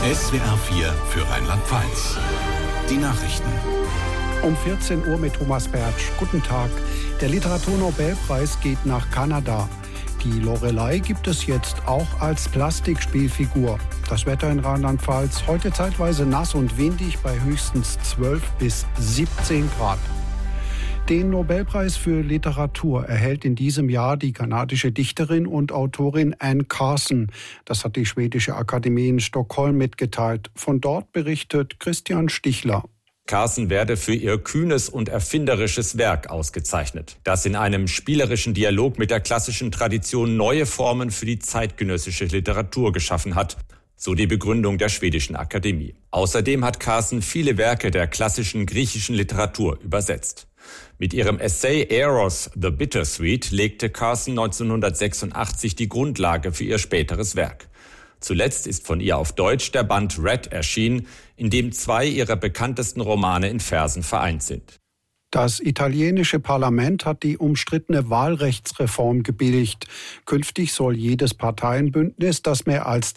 SWR 4 für Rheinland-Pfalz. Die Nachrichten. Um 14 Uhr mit Thomas Bertsch. Guten Tag. Der Literaturnobelpreis geht nach Kanada. Die Loreley gibt es jetzt auch als Plastikspielfigur. Das Wetter in Rheinland-Pfalz heute zeitweise nass und windig bei höchstens 12 bis 17 Grad. Den Nobelpreis für Literatur erhält in diesem Jahr die kanadische Dichterin und Autorin Anne Carson. Das hat die Schwedische Akademie in Stockholm mitgeteilt. Von dort berichtet Christian Stichler. Carson werde für ihr kühnes und erfinderisches Werk ausgezeichnet, das in einem spielerischen Dialog mit der klassischen Tradition neue Formen für die zeitgenössische Literatur geschaffen hat, so die Begründung der Schwedischen Akademie. Außerdem hat Carson viele Werke der klassischen griechischen Literatur übersetzt. Mit ihrem Essay Eros, The Bittersweet legte Carson 1986 die Grundlage für ihr späteres Werk. Zuletzt ist von ihr auf Deutsch der Band Red erschienen, in dem 2 ihrer bekanntesten Romane in Versen vereint sind. Das italienische Parlament hat die umstrittene Wahlrechtsreform gebilligt. Künftig soll jedes Parteienbündnis, das mehr als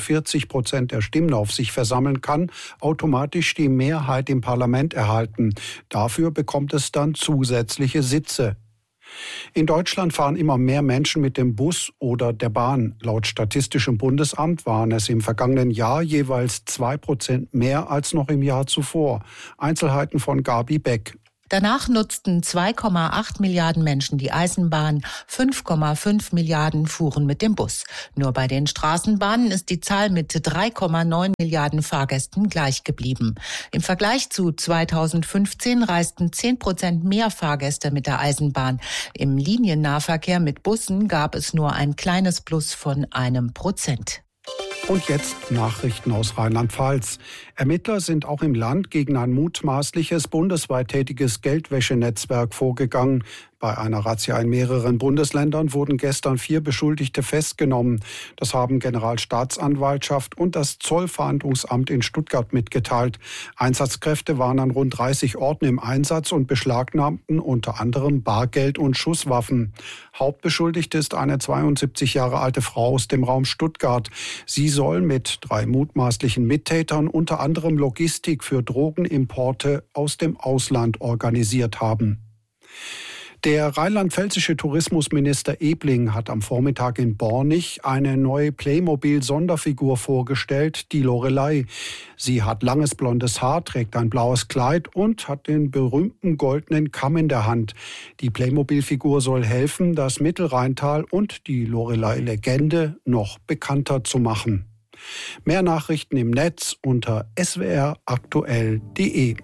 42% der Stimmen auf sich versammeln kann, automatisch die Mehrheit im Parlament erhalten. Dafür bekommt es dann zusätzliche Sitze. In Deutschland fahren immer mehr Menschen mit dem Bus oder der Bahn. Laut Statistischem Bundesamt waren es im vergangenen Jahr jeweils 2% mehr als noch im Jahr zuvor. Einzelheiten von Gabi Beck. Danach nutzten 2,8 Milliarden Menschen die Eisenbahn, 5,5 Milliarden fuhren mit dem Bus. Nur bei den Straßenbahnen ist die Zahl mit 3,9 Milliarden Fahrgästen gleich geblieben. Im Vergleich zu 2015 reisten 10% mehr Fahrgäste mit der Eisenbahn. Im Liniennahverkehr mit Bussen gab es nur ein kleines Plus von 1%. Und jetzt Nachrichten aus Rheinland-Pfalz. Ermittler sind auch im Land gegen ein mutmaßliches bundesweit tätiges Geldwäschenetzwerk vorgegangen. Bei einer Razzia in mehreren Bundesländern wurden gestern 4 Beschuldigte festgenommen. Das haben Generalstaatsanwaltschaft und das Zollfahndungsamt in Stuttgart mitgeteilt. Einsatzkräfte waren an rund 30 Orten im Einsatz und beschlagnahmten unter anderem Bargeld und Schusswaffen. Hauptbeschuldigte ist eine 72 Jahre alte Frau aus dem Raum Stuttgart. Sie soll mit 3 mutmaßlichen Mittätern unter anderem Logistik für Drogenimporte aus dem Ausland organisiert haben. Der rheinland-pfälzische Tourismusminister Ebling hat am Vormittag in Bornich eine neue Playmobil-Sonderfigur vorgestellt, die Loreley. Sie hat langes blondes Haar, trägt ein blaues Kleid und hat den berühmten goldenen Kamm in der Hand. Die Playmobil-Figur soll helfen, das Mittelrheintal und die Loreley-Legende noch bekannter zu machen. Mehr Nachrichten im Netz unter swraktuell.de.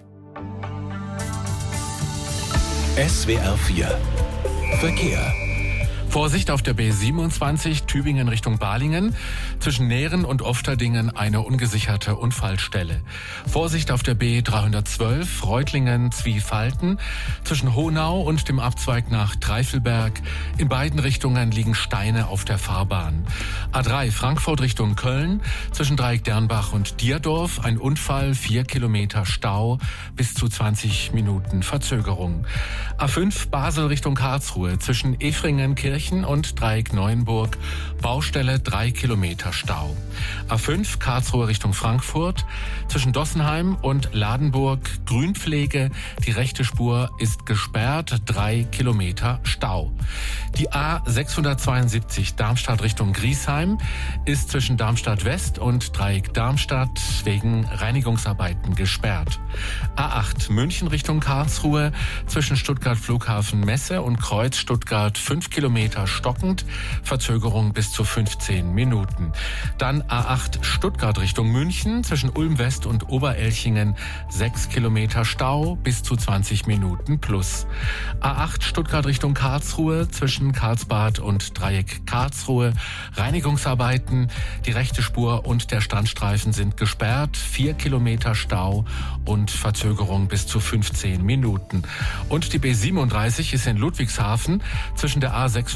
SWR 4 Verkehr. Vorsicht auf der B27 Tübingen Richtung Balingen. Zwischen Nähren und Ofterdingen eine ungesicherte Unfallstelle. Vorsicht auf der B312 Reutlingen-Zwiefalten. Zwischen Honau und dem Abzweig nach Treifelberg. In beiden Richtungen liegen Steine auf der Fahrbahn. A3 Frankfurt Richtung Köln. Zwischen Dreieck-Dernbach und Dierdorf ein Unfall, 4 Kilometer Stau, bis zu 20 Minuten Verzögerung. A5 Basel Richtung Karlsruhe. Zwischen Efringen-Kirchen und Dreieck-Neuenburg Baustelle, 3 Kilometer Stau. A5 Karlsruhe Richtung Frankfurt. Zwischen Dossenheim und Ladenburg Grünpflege. Die rechte Spur ist gesperrt, 3 Kilometer Stau. Die A672 Darmstadt Richtung Griesheim ist zwischen Darmstadt West und Dreieck Darmstadt wegen Reinigungsarbeiten gesperrt. A8 München Richtung Karlsruhe zwischen Stuttgart Flughafen Messe und Kreuz Stuttgart 5 Kilometer stockend, Verzögerung bis zu 15 Minuten. Dann A8 Stuttgart Richtung München zwischen Ulm West und Oberelchingen 6 Kilometer Stau, bis zu 20 Minuten plus. A8 Stuttgart Richtung Karlsruhe zwischen Karlsbad und Dreieck Karlsruhe Reinigungsarbeiten, die rechte Spur und der Standstreifen sind gesperrt, 4 Kilometer Stau und Verzögerung bis zu 15 Minuten. Und die B37 ist in Ludwigshafen zwischen der A36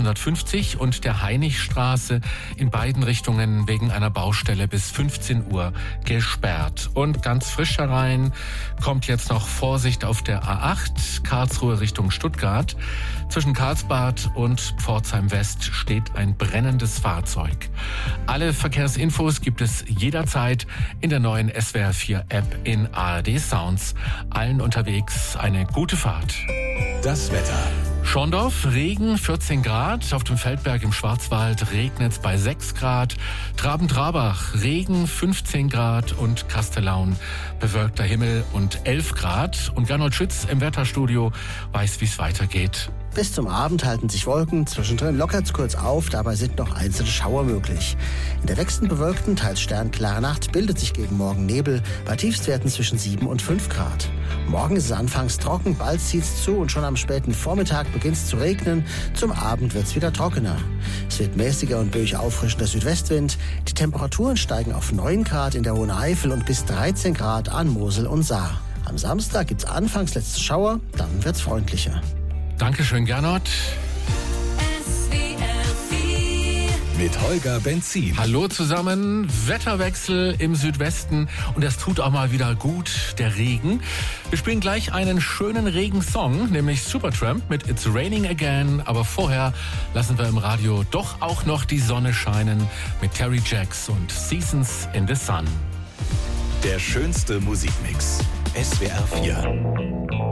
650 und der Hainichstraße in beiden Richtungen wegen einer Baustelle bis 15 Uhr gesperrt. Und ganz frisch herein kommt jetzt noch Vorsicht auf der A8, Karlsruhe Richtung Stuttgart. Zwischen Karlsbad und Pforzheim West steht ein brennendes Fahrzeug. Alle Verkehrsinfos gibt es jederzeit in der neuen SWR 4 App in ARD Sounds. Allen unterwegs eine gute Fahrt. Das Wetter. Schorndorf, Regen, 14 Grad. Auf dem Feldberg im Schwarzwald regnet es bei 6 Grad. Traben-Trabach, Regen, 15 Grad. Und Kastellaun, bewölkter Himmel und 11 Grad. Und Gernot Schütz im Wetterstudio weiß, wie es weitergeht. Bis zum Abend halten sich Wolken, zwischendrin lockert's kurz auf, dabei sind noch einzelne Schauer möglich. In der wechselnd bewölkten, teils sternklaren Nacht bildet sich gegen Morgen Nebel, bei Tiefstwerten zwischen 7 und 5 Grad. Morgen ist es anfangs trocken, bald zieht's zu und schon am späten Vormittag beginnt's zu regnen, zum Abend wird's wieder trockener. Es wird mäßiger und böig auffrischender Südwestwind, die Temperaturen steigen auf 9 Grad in der Hohen Eifel und bis 13 Grad an Mosel und Saar. Am Samstag gibt's anfangs letzte Schauer, dann wird's freundlicher. Dankeschön, Gernot. Mit Holger Benzin. Hallo zusammen, Wetterwechsel im Südwesten und es tut auch mal wieder gut, der Regen. Wir spielen gleich einen schönen Regensong, nämlich Supertramp mit It's Raining Again, aber vorher lassen wir im Radio doch auch noch die Sonne scheinen mit Terry Jacks und Seasons in the Sun. Der schönste Musikmix. SWR 4.